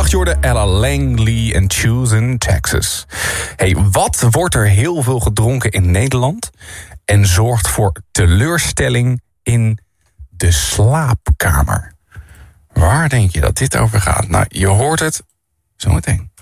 8 je hoorde Ella Langley en Choose in Texas. Hey, wat wordt er heel veel gedronken in Nederland en zorgt voor teleurstelling in de slaapkamer? Waar denk je dat dit over gaat? Nou, je hoort het zometeen.